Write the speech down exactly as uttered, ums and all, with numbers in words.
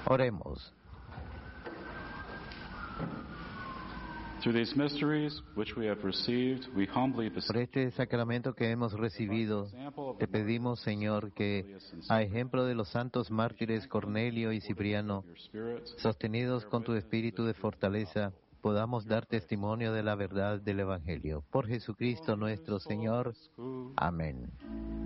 Oremos. Through these mysteries which we have received, we humbly beseech Por este sacramento que hemos recibido, te pedimos, Señor, que, a ejemplo de los santos mártires Cornelio y Cipriano, sostenidos con tu espíritu de fortaleza, podamos dar testimonio de la verdad del Evangelio. Por Jesucristo nuestro Señor. Amén.